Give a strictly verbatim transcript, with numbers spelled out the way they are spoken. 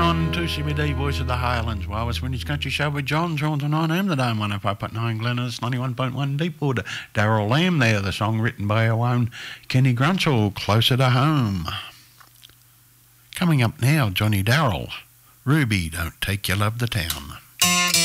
on two C B D, Voice of the Highlands, Wireless Windies Country Show with John, John and I am the Dome, one oh five point nine Glennis, ninety-one point one Deepwater. Daryl Lamb there, the song written by our own Kenny Grunsell, Closer to Home. Coming up now, Johnny Darrell, Ruby, Don't Take Your Love to Town.